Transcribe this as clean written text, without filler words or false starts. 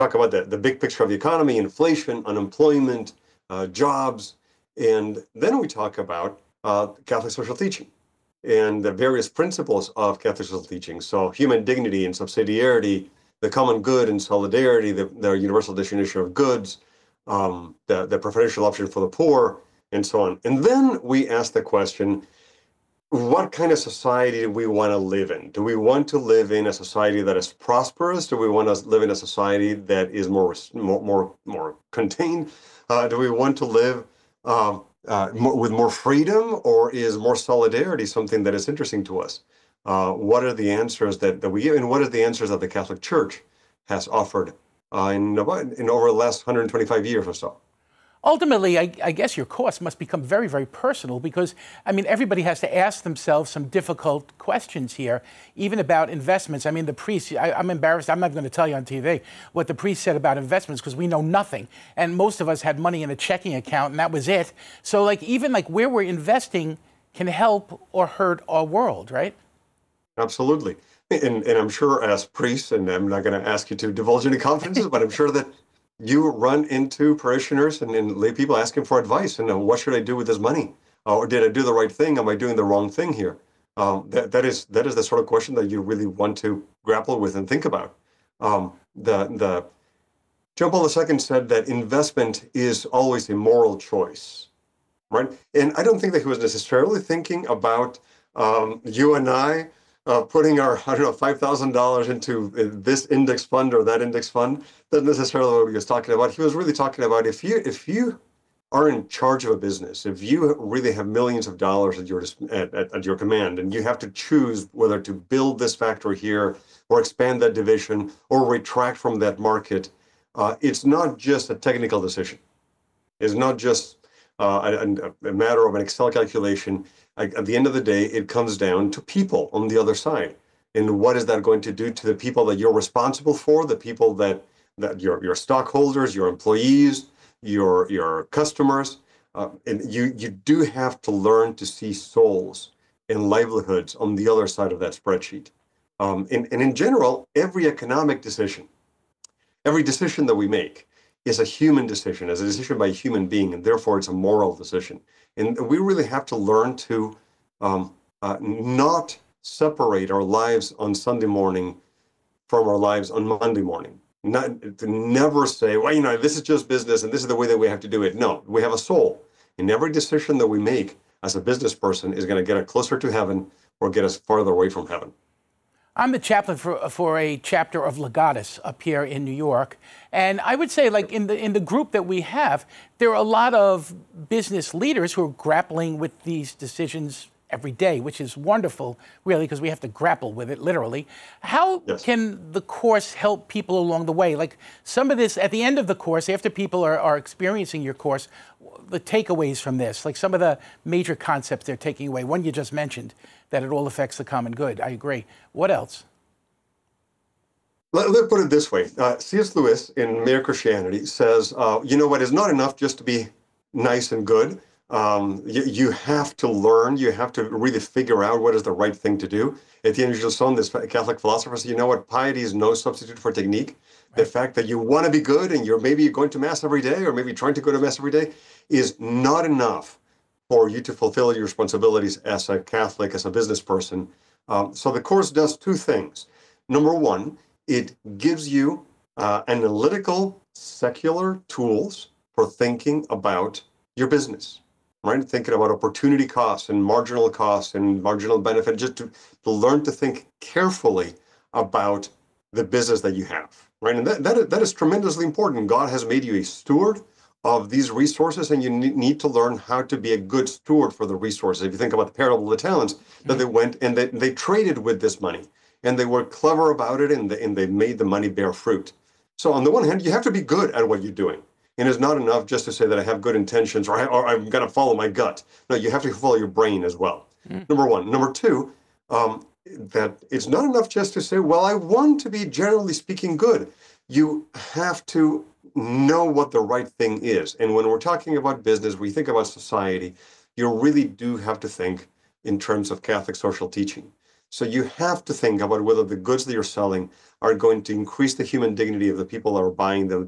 talk about the big picture of the economy, inflation, unemployment, jobs, and then we talk about Catholic social teaching and the various principles of Catholic social teaching. So human dignity and subsidiarity, the common good and solidarity, the universal definition of goods, the preferential option for the poor, and so on. And then we ask the question, what kind of society do we want to live in? Do we want to live in a society that is prosperous? Do we want to live in a society that is more contained? Do we want to live with more freedom, or is more solidarity something that is interesting to us? What are the answers that we give, and what are the answers that the Catholic Church has offered in over the last 125 years or so? Ultimately, I guess your course must become very, very personal because, I mean, everybody has to ask themselves some difficult questions here, even about investments. I mean, the priest, I'm embarrassed, I'm not going to tell you on TV what the priest said about investments because we know nothing. And most of us had money in a checking account and that was it. So like even like where we're investing can help or hurt our world, right? Absolutely. And I'm sure as priests, and I'm not going to ask you to divulge any confidences, but I'm sure that you run into parishioners and lay people asking for advice and what should I do with this money? Or did I do the right thing? Am I doing the wrong thing here? That is the sort of question that you really want to grapple with and think about. The John Paul II said that investment is always a moral choice, right? And I don't think that he was necessarily thinking about you and I putting our, $5,000 into this index fund or that index fund. That's necessarily what he was talking about. He was really talking about if you are in charge of a business, if you really have millions of dollars at your command, and you have to choose whether to build this factory here or expand that division or retract from that market, it's not just a technical decision. It's not just a matter of an Excel calculation. At the end of the day, it comes down to people on the other side. And what is that going to do to the people that you're responsible for, the people that your stockholders, your employees, your customers? And you do have to learn to see souls and livelihoods on the other side of that spreadsheet. And in general, every economic decision, every decision that we make is a human decision, is a decision by a human being, and therefore it's a moral decision. And we really have to learn to not separate our lives on Sunday morning from our lives on Monday morning. To never say, well, this is just business and this is the way that we have to do it. No, we have a soul. And every decision that we make as a business person is going to get us closer to heaven or get us farther away from heaven. I'm the chaplain for a chapter of Legatus up here in New York. And I would say, like, in the group that we have, there are a lot of business leaders who are grappling with these decisions every day, which is wonderful, really, because we have to grapple with it, literally. How can the course help people along the way? Like, some of this, at the end of the course, after people are experiencing your course, the takeaways from this, like some of the major concepts they're taking away. One you just mentioned, that it all affects the common good. I agree. What else? Let's put it this way. C.S. Lewis in Mere Christianity says, it's not enough just to be nice and good. You have to learn. You have to really figure out what is the right thing to do. Etienne Gilson, this Catholic philosopher, said, piety is no substitute for technique. Right. The fact that you want to be good and you're maybe going to Mass every day or maybe trying to go to Mass every day is not enough for you to fulfill your responsibilities as a Catholic, as a business person. So the course does two things. Number one, it gives you analytical, secular tools for thinking about your business, right? Thinking about opportunity costs and marginal benefit, just to learn to think carefully about the business that you have, right? And that is tremendously important. God has made you a steward of these resources, and you need to learn how to be a good steward for the resources. If you think about the parable of the talents, that they went and they traded with this money, and they were clever about it, and they made the money bear fruit. So on the one hand, you have to be good at what you're doing. And it's not enough just to say that I have good intentions or I'm going to follow my gut. No, you have to follow your brain as well. Number one. Number two, that it's not enough just to say, well, I want to be, generally speaking, good. You have to know what the right thing is. And when we're talking about business, we think about society, you really do have to think in terms of Catholic social teaching. So you have to think about whether the goods that you're selling are going to increase the human dignity of the people that are buying them,